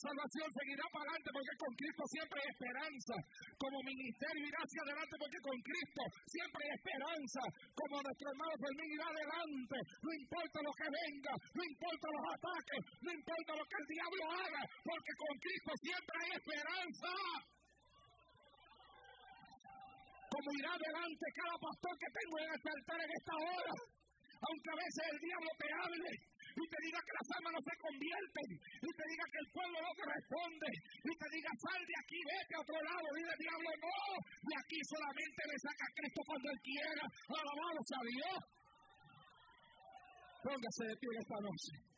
salvación seguirá para adelante porque con Cristo siempre hay esperanza. Como ministerio irá hacia adelante porque con Cristo siempre hay esperanza. Como nuestro hermano Fermín irá adelante, no importa lo que venga, no importa los ataques, no importa lo que el diablo haga, porque con Cristo siempre hay esperanza. Como irá adelante cada pastor que tengo en este altar en esta hora, aunque a veces el diablo te hable y te diga que las almas no se convierten, y te diga que el pueblo no te responde, y te diga sal de aquí, vete a otro lado, dile diablo no, de aquí solamente le saca a Cristo cuando Él quiera. Alabado sea Dios. Póngase de pie esta noche.